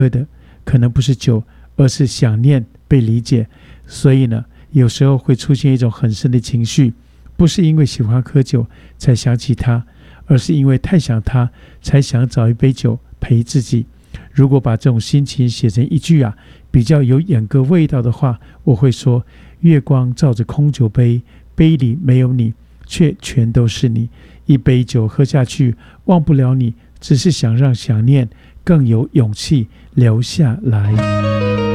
喝的可能不是酒，而是想念被理解。所以呢，有时候会出现一种很深的情绪，不是因为喜欢喝酒才想起他，而是因为太想他才想找一杯酒陪自己。如果把这种心情写成一句比较有演歌味道的话，我会说：月光照着空酒杯，杯里没有你，却全都是你。一杯酒喝下去，忘不了你，只是想让想念更有勇气留下来。